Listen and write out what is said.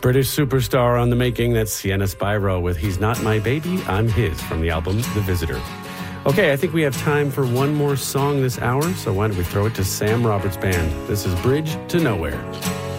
British superstar on the making. That's Sienna Spyro with He's Not My Baby, I'm His from the album The Visitor. Okay, I think we have time for one more song this hour, so why don't we throw it to Sam Roberts Band. This is Bridge to Nowhere.